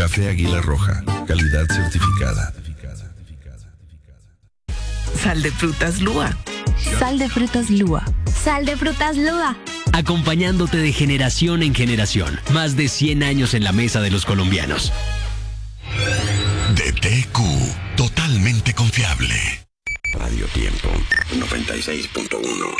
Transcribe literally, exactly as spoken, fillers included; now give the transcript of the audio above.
Café Águila Roja, calidad certificada. Sal de frutas Lúa. Sal de frutas Lúa. Sal de frutas Lúa. Acompañándote de generación en generación. Más de cien años en la mesa de los colombianos. D T Q, totalmente confiable. Radio Tiempo, noventa y seis punto uno.